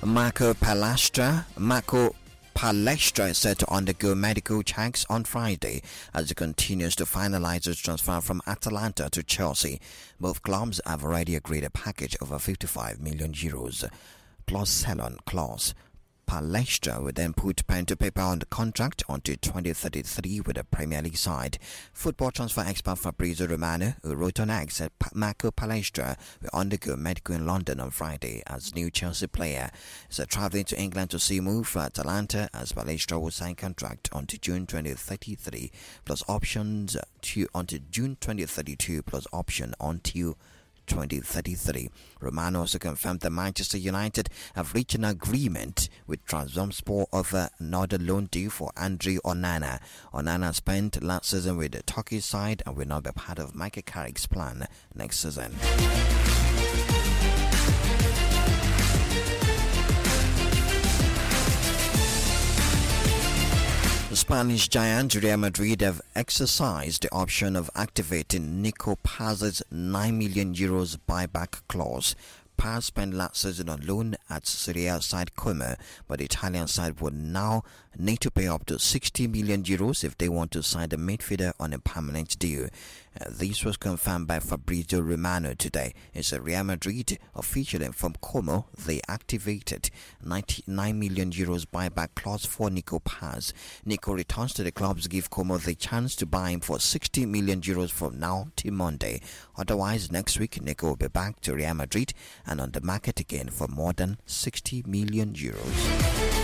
Marco Palestra is set to undergo medical checks on Friday as he continues to finalize his transfer from Atalanta to Chelsea. Both clubs have already agreed a package over €55 million plus sell-on clause. Palestra will then put pen to paper on the contract until 2033 with the Premier League side. Football transfer expert Fabrizio Romano, who wrote on X, said Marco Palestra will undergo medical in London on Friday as new Chelsea player. He's travelling to England to see move for Atalanta as Palestra will sign contract until June 2033 plus options until June 2032 plus option until 2033. Romano also confirmed that Manchester United have reached an agreement with Trabzonspor over another loan deal for Andre Onana. Onana spent last season with the Turkish side and will not be part of Michael Carrick's plan next season. The Spanish giant Real Madrid have exercised the option of activating Nico Paz's €9 million buyback clause. Paz spent last season on loan at Serie A side Como, but the Italian side would now need to pay up to €60 million if they want to sign the midfielder on a permanent deal. This was confirmed by Fabrizio Romano today. It's a Real Madrid official informed Como they activated €99 million buyback clause for Nico Paz. Nico returns to the clubs give Como the chance to buy him for €60 million from now till Monday. Otherwise, next week Nico will be back to Real Madrid and on the market again for more than €60 million.